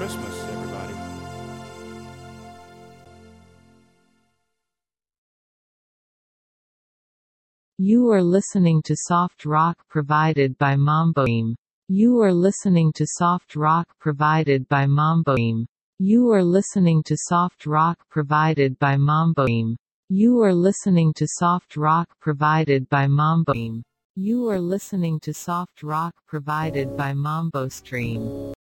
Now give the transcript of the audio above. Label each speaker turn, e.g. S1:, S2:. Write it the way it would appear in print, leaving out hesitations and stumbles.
S1: Christmas, everybody.
S2: You are listening to soft rock provided by Mamboim. You are listening to soft rock provided by Mamboim. You are listening to soft rock provided by Mamboim. You are listening to soft rock provided by Mamboim. You are listening to soft rock provided by Mambo Stream.